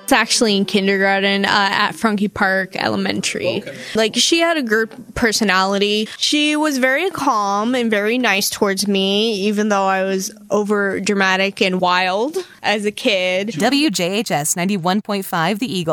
It's actually in kindergarten at Frunky Park Elementary. Okay. Like, she had a good personality. She was very calm and very nice towards me, even though I was over dramatic and wild as a kid. WJHS 91.5 The Eagle.